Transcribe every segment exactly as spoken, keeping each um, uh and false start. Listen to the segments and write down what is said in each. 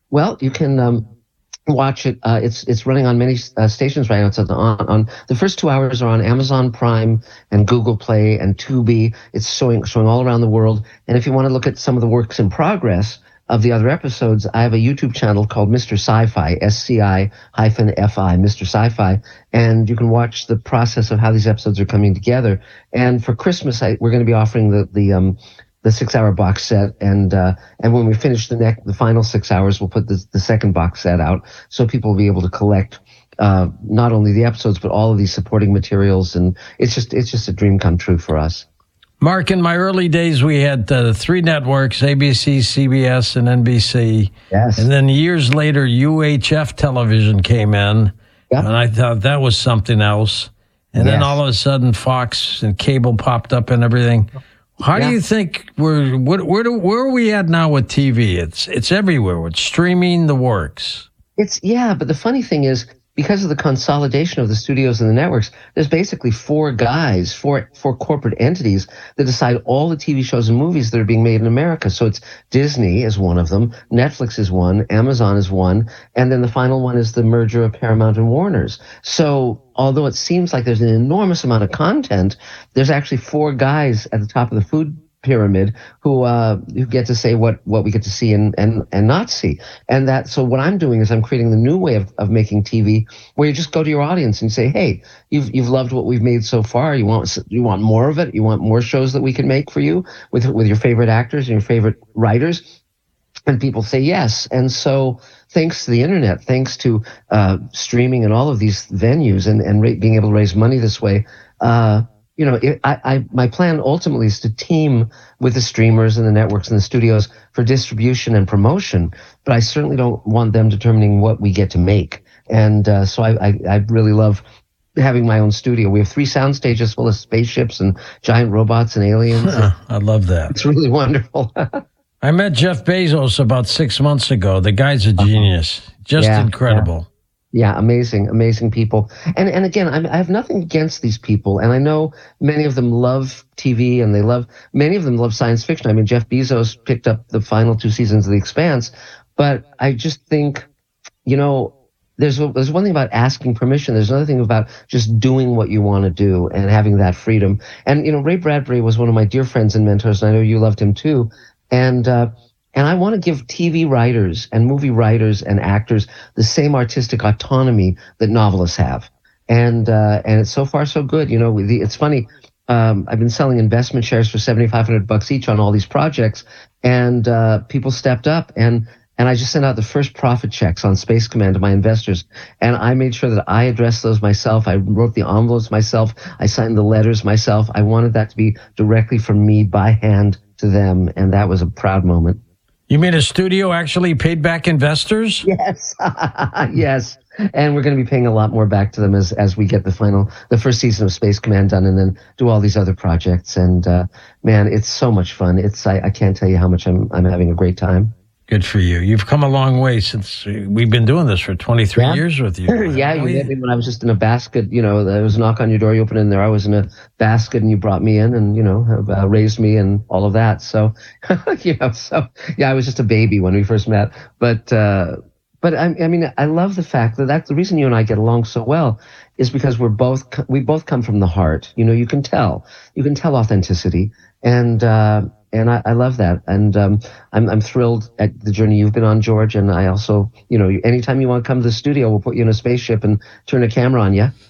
Well, you can um, watch it. Uh, it's it's running on many uh, stations right now. It's on, on the first two hours are on Amazon Prime and Google Play and Tubi. It's showing showing all around the world. And if you want to look at some of the works in progress of the other episodes, I have a YouTube channel called Mister Sci-Fi, S C I hyphen F I, Mister Sci-Fi, and you can watch the process of how these episodes are coming together. And for Christmas, I, we're going to be offering the the um, the six-hour box set, and uh, and when we finish the next, the final six hours, we'll put the, the second box set out, so people will be able to collect uh, not only the episodes but all of these supporting materials, and it's just it's just a dream come true for us. Mark, in my early days, we had uh, three networks, A B C, C B S, and N B C. Yes. And then years later, U H F television came in, yep. and I thought that was something else. And yes. then all of a sudden, Fox and cable popped up and everything. How yeah. do you think we're where, where do where are we at now with T V? It's it's everywhere. It's streaming, the works. It's yeah, but the funny thing is, because of the consolidation of the studios and the networks, there's basically four guys, four four corporate entities that decide all the T V shows and movies that are being made in America. So it's Disney is one of them, Netflix is one, Amazon is one, and then the final one is the merger of Paramount and Warner's. So although it seems like there's an enormous amount of content, there's actually four guys at the top of the food pyramid who uh who get to say what what we get to see and and and not see. And that so what I'm doing is I'm creating the new way of, of making T V, where you just go to your audience and say, hey, you've you've loved what we've made so far, you want you want more of it, you want more shows that we can make for you with with your favorite actors and your favorite writers. And people say yes. And so thanks to the internet, thanks to uh streaming and all of these venues and and ra- being able to raise money this way, uh you know, it, I, I, my plan ultimately is to team with the streamers and the networks and the studios for distribution and promotion, but I certainly don't want them determining what we get to make. And uh, so I, I, I really love having my own studio. We have three sound stages full of spaceships and giant robots and aliens. I love that. It's really wonderful. I met Jeff Bezos about six months ago. The guy's a genius. Just yeah, incredible. Yeah. Yeah, amazing, amazing people. And and again, I'm, I have nothing against these people. And I know many of them love T V and they love, many of them love science fiction. I mean, Jeff Bezos picked up the final two seasons of The Expanse. But I just think, you know, there's a, there's one thing about asking permission. There's another thing about just doing what you want to do and having that freedom. And, you know, Ray Bradbury was one of my dear friends and mentors, and I know you loved him too. And, uh, And I want to give T V writers and movie writers and actors the same artistic autonomy that novelists have. And uh, and it's so far so good. You know, the, it's funny. Um, I've been selling investment shares for seventy-five hundred bucks each on all these projects, and uh, people stepped up. And and I just sent out the first profit checks on Space Command to my investors. And I made sure that I addressed those myself. I wrote the envelopes myself. I signed the letters myself. I wanted that to be directly from me by hand to them, and that was a proud moment. You mean a studio actually paid back investors? Yes, yes. And we're going to be paying a lot more back to them as, as we get the final, the first season of Space Command done, and then do all these other projects. And uh, man, it's so much fun. It's I, I can't tell you how much I'm I'm having a great time. Good for you. You've come a long way since we've been doing this for twenty-three yeah. years with you. yeah, you met me when I was just in a basket. You know, there was a knock on your door, you opened in there. I was in a basket, and you brought me in, and you know, uh, raised me, and all of that. So, you know, so yeah, I was just a baby when we first met. But, uh, but I, I mean, I love the fact that that's the reason you and I get along so well, is because we're both we both come from the heart. You know, you can tell, you can tell authenticity, and. Uh, And I, I love that. And um, I'm, I'm thrilled at the journey you've been on, George. And I also, you know, anytime you want to come to the studio, we'll put you in a spaceship and turn a camera on you.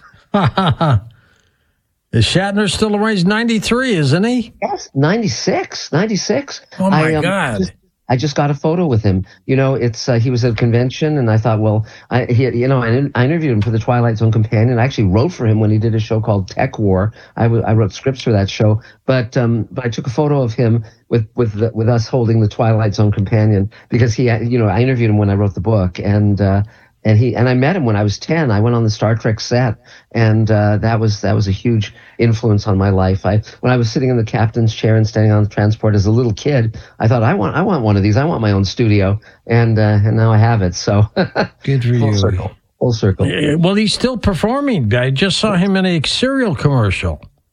Is Shatner still around? He's ninety-three, isn't he? Yes, ninety-six, ninety-six. Oh, my I, um, God. Just, I just got a photo with him. You know, it's uh, he was at a convention, and I thought, well, I he, you know, I, I interviewed him for the Twilight Zone Companion. I actually wrote for him when he did a show called Tech War. I, w- I wrote scripts for that show, but um, but I took a photo of him with with the, with us holding the Twilight Zone Companion, because he, you know, I interviewed him when I wrote the book, and uh, and he and I met him when I was ten. I went on the Star Trek set, and uh, that was that was a huge influence on my life. I when I was sitting in the captain's chair and standing on the transport as a little kid, I thought I want I want one of these. I want my own studio, and uh, and now I have it. So good for full you. Circle, full circle. Well, he's still performing. I just saw him in a cereal commercial.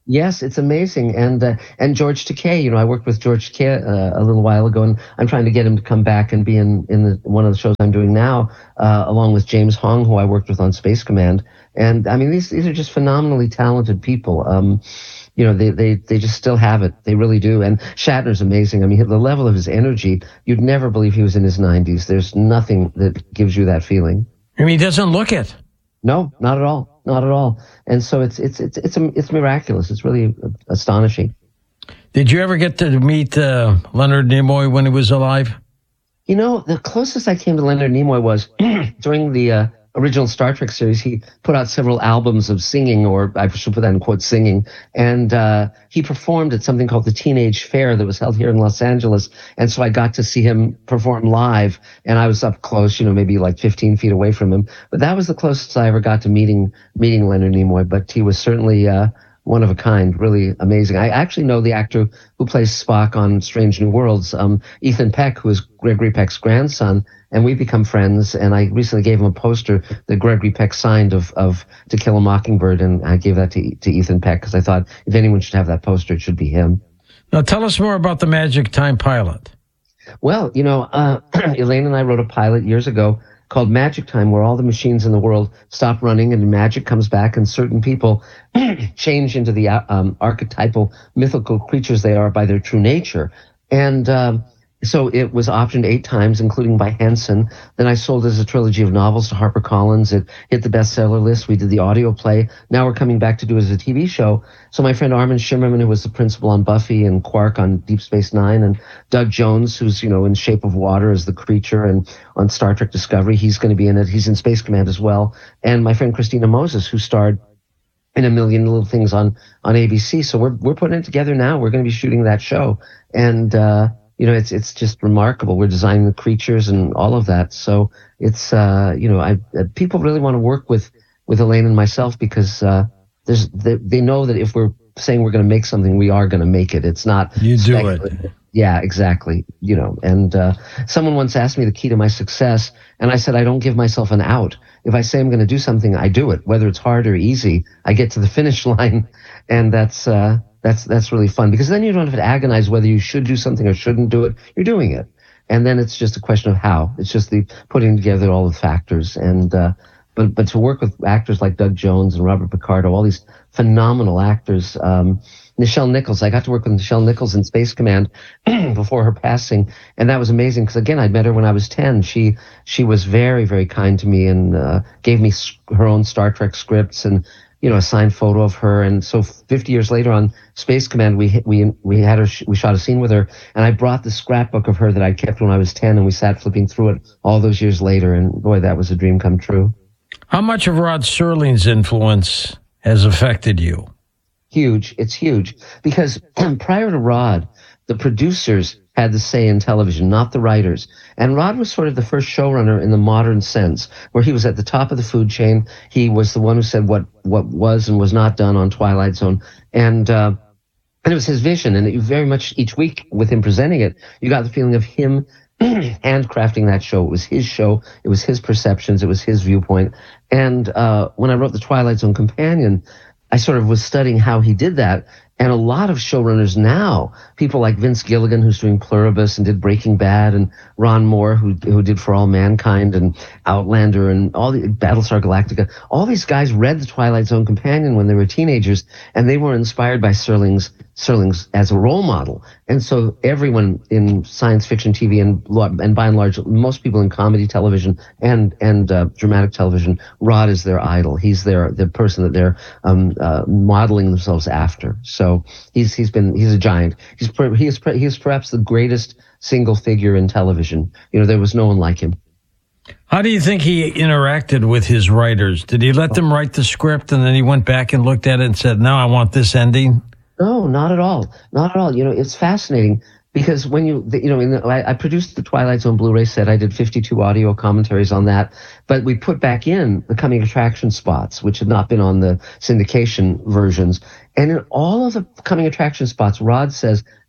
Yes, it's amazing. And uh, and George Takei, you know, I worked with George Takei uh, a little while ago, and I'm trying to get him to come back and be in, in the, one of the shows I'm doing now, uh, along with James Hong, who I worked with on Space Command. And I mean, these these are just phenomenally talented people. Um, you know, they, they, they just still have it. They really do. And Shatner's amazing. I mean, the level of his energy, you'd never believe he was in his nineties. There's nothing that gives you that feeling. I mean, he doesn't look it. No, not at all. Not at all. And so it's it's it's it's it's miraculous. It's really astonishing. Did you ever get to meet uh, Leonard Nimoy when he was alive? You know, the closest I came to Leonard Nimoy was during the uh, original Star Trek series. He put out several albums of singing, or I should put that in quotes, singing. And uh, he performed at something called the Teenage Fair that was held here in Los Angeles. And so I got to see him perform live, and I was up close, you know, maybe like fifteen feet away from him. But that was the closest I ever got to meeting meeting Leonard Nimoy. But he was certainly uh, one of a kind, really amazing. I actually know the actor who plays Spock on Strange New Worlds, um, Ethan Peck, who is Gregory Peck's grandson, and we've become friends. And I recently gave him a poster that Gregory Peck signed of, of To Kill a Mockingbird, and I gave that to, to Ethan Peck because I thought if anyone should have that poster, it should be him. Now tell us more about the Magic Time pilot. Well, you know, uh, Elaine and I wrote a pilot years ago called Magic Time, where all the machines in the world stop running and magic comes back, and certain people change into the um, archetypal mythical creatures they are by their true nature. And um, so it was optioned eight times, including by Henson. Then I sold it as a trilogy of novels to HarperCollins. It hit the bestseller list. We did the audio play. Now we're coming back to do it as a T V show. So my friend Armin Shimmerman, who was the principal on Buffy and Quark on Deep Space Nine, and Doug Jones, who's, you know, in Shape of Water as the creature and on Star Trek Discovery, he's going to be in it. He's in Space Command as well. And my friend Christina Moses, who starred in a million little things on, on A B C. So we're, we're putting it together now. We're going to be shooting that show. And, uh, you know, it's it's just remarkable. We're designing the creatures and all of that. So it's, uh, you know, I uh, people really want to work with, with Elaine and myself because uh, there's they, they know that if we're saying we're going to make something, we are going to make it. It's not you do it. Yeah, exactly. You know, and uh, someone once asked me the key to my success, and I said I don't give myself an out. If I say I'm going to do something, I do it, whether it's hard or easy. I get to the finish line, and that's. Uh, That's that's really fun because then you don't have to agonize whether you should do something or shouldn't do it. You're doing it, and then it's just a question of how. It's just the putting together all the factors. And uh, but but to work with actors like Doug Jones and Robert Picardo, all these phenomenal actors. Um, Nichelle Nichols, I got to work with Nichelle Nichols in Space Command before her passing, and that was amazing because again, I met her when I was ten. She she was very very kind to me and uh, gave me her own Star Trek scripts and, you know, a signed photo of her. And so fifty years later on Space Command, we we we had her, we shot a scene with her, and I brought the scrapbook of her that I kept when I was ten, and we sat flipping through it all those years later. And boy, that was a dream come true. How much of Rod Serling's influence has affected you? Huge. It's huge because prior to Rod, the producers had the say in television, not the writers. And Rod was sort of the first showrunner in the modern sense, where he was at the top of the food chain. He was the one who said what, what was and was not done on Twilight Zone. And, uh, and it was his vision. And it very much each week with him presenting it, you got the feeling of him handcrafting that show. It was his show. It was his perceptions. It was his viewpoint. And uh, when I wrote the Twilight Zone Companion, I sort of was studying how he did that. And a lot of showrunners now, people like Vince Gilligan, who's doing Pluribus and did Breaking Bad, and Ron Moore, who who did For All Mankind and Outlander and all the Battlestar Galactica, all these guys read the Twilight Zone Companion when they were teenagers, and they were inspired by Serling's Serling's as a role model. And so everyone in science fiction T V and and by and large, most people in comedy television and and uh, dramatic television, Rod is their idol. He's their the person that they're um, uh, modeling themselves after. So he's he's been he's a giant. He's he is he is perhaps the greatest single figure in television. You know, there was no one like him. How do you think he interacted with his writers? Did he let them write the script and then he went back and looked at it and said, "No, I want this ending"? No, not at all. Not at all. You know, it's fascinating because when you, you know, in the, I, I produced the Twilight Zone Blu-ray set. I did fifty-two audio commentaries on that, but we put back in the coming attraction spots, which had not been on the syndication versions. And in all of the coming attraction spots, Rod says,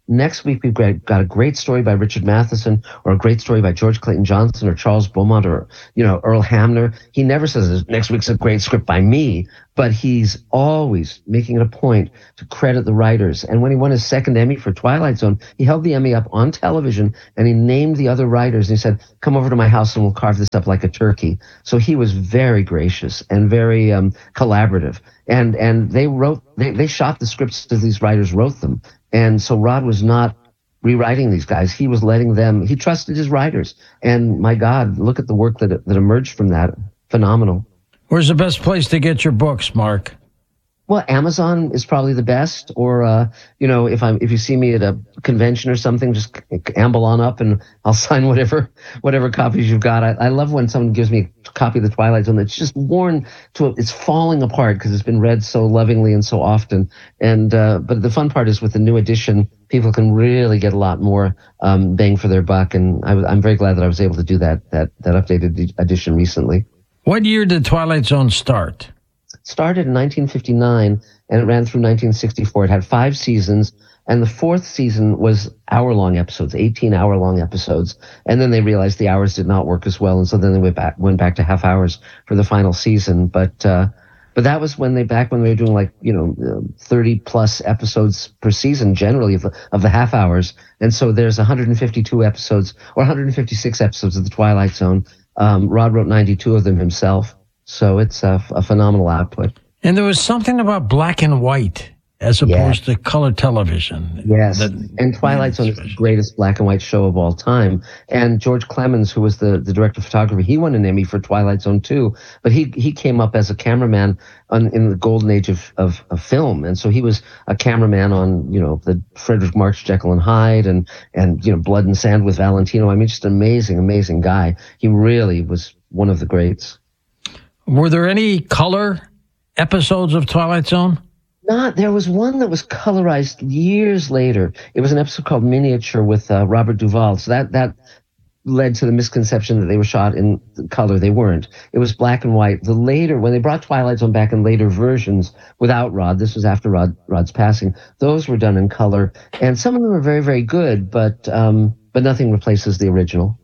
Next week, we've got a great story by Richard Matheson, or a great story by George Clayton Johnson, or Charles Beaumont, or, you know, Earl Hamner. He never says next week's a great script by me, but he's always making it a point to credit the writers. And when he won his second Emmy for Twilight Zone, he held the Emmy up on television and he named the other writers and he said, come over to my house and we'll carve this up like a turkey. So he was very gracious and very um, collaborative. And and they wrote, they, they shot the scripts as these writers wrote them. And so Rod was not rewriting these guys. He was letting them, he trusted his writers. And my God, look at the work that that emerged from that. Phenomenal. Where's the best place to get your books, Mark? Well, Amazon is probably the best, or uh, you know, if I'm if you see me at a convention or something, just amble on up and I'll sign whatever whatever copies you've got. I, I love when someone gives me a copy of The Twilight Zone that's just worn to a, it's falling apart because it's been read so lovingly and so often. And uh, but the fun part is with the new edition, people can really get a lot more um, bang for their buck. And I, I'm very glad that I was able to do that that that updated edition recently. What year did Twilight Zone start? Started in nineteen fifty-nine and it ran through nineteen sixty-four. It had five seasons, and the fourth season was hour-long episodes, eighteen hour-long episodes. And then they realized the hours did not work as well, and so then they went back went back to half hours for the final season. But uh, but that was when they back when they were doing like you know thirty plus episodes per season generally of the, of the half hours. And so there's one hundred fifty-two episodes or one hundred fifty-six episodes of the Twilight Zone. Um, Rod wrote ninety-two of them himself. So it's a, a phenomenal output. And there was something about black and white as opposed yeah. to color television. Yes, that, and Twilight Zone is the greatest black and white show of all time. And George Clemens, who was the, the director of photography, he won an Emmy for Twilight Zone too. But he he came up as a cameraman on, in the golden age of, of, of film. And so he was a cameraman on, you know, the Frederick March, Jekyll and Hyde, and, and you know, Blood and Sand with Valentino. I mean, just an amazing, amazing guy. He really was one of the greats. Were there any color episodes of Twilight Zone? Not. There was one that was colorized years later. It was an episode called Miniature with uh, Robert Duvall. So that, that led to the misconception that they were shot in color. They weren't. It was black and white. The later, when they brought Twilight Zone back in later versions without Rod, this was after Rod, Rod's passing, those were done in color. And some of them are very, very good, but um, but nothing replaces the original.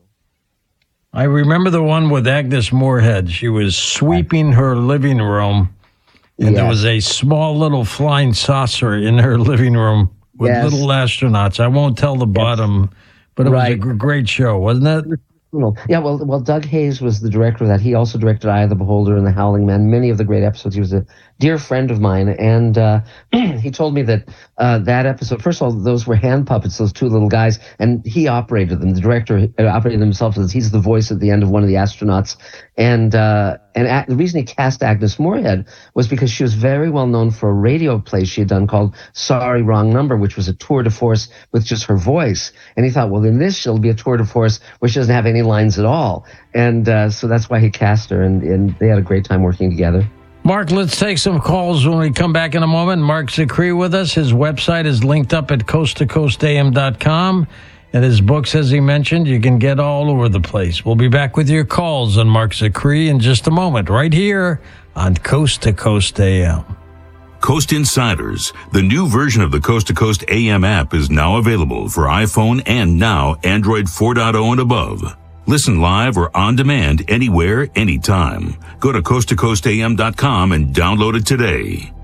I remember the one with Agnes Moorehead. She was sweeping her living room, and yes. there was a small little flying saucer in her living room with yes. little astronauts. I won't tell the bottom, yes. but it right. was a great show, wasn't it? Yeah, well, well, Doug Hayes was the director of that. He also directed Eye of the Beholder and The Howling Man, many of the great episodes. He was a dear friend of mine, and uh, he told me that uh, that episode, first of all, those were hand puppets, those two little guys, and he operated them. The director operated them himself, as he's the voice at the end of one of the astronauts. And uh, and a- the reason he cast Agnes Moorehead was because she was very well known for a radio play she had done called Sorry, Wrong Number, which was a tour de force with just her voice. And he thought, well, in this, she'll be a tour de force where she doesn't have any lines at all. And uh, so that's why he cast her, and, and they had a great time working together. Mark, let's take some calls when we come back in a moment. Mark Zicree with us. His website is linked up at coast to coast a m dot com. And his books, as he mentioned, you can get all over the place. We'll be back with your calls on Mark Zicree in just a moment, right here on Coast to Coast A M. Coast Insiders, the new version of the Coast to Coast A M app, is now available for iPhone and now Android four point oh and above. Listen live or on demand anywhere, anytime. Go to coast to coast a m dot com and download it today.